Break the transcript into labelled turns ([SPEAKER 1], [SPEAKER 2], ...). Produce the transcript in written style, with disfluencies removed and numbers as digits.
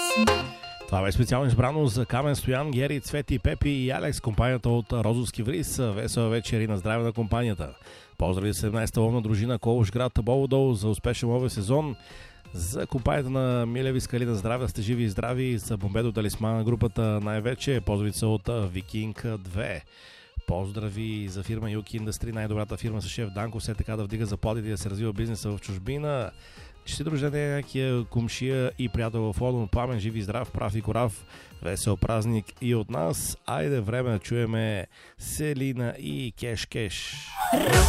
[SPEAKER 1] Това е специално избрано за Камен, Стоян, Гери, Цвети, Пепи и Алекс, компанията от Розовски вриз. Весела вечер и на здраве на компанията. Поздрави 17-та ловна дружина Колуш град Бободол за успешен ловен сезон. За компанията на Милеви скали на здраве, сте живи и здрави. За Бомбедо талисмана на групата най-вече. Поздрави са от Викинг 2. Поздрави за фирма Юки Индастри, най-добрата фирма с шеф Данко, все така да вдига заплатите и да се развива бизнеса в чужбина. Честито рождение някакия кумшия и приятел в Лодон, Пламен, жив и здрав, прав и корав, весел празник и от нас. Айде време да чуеме Селина и Кеш Кеш.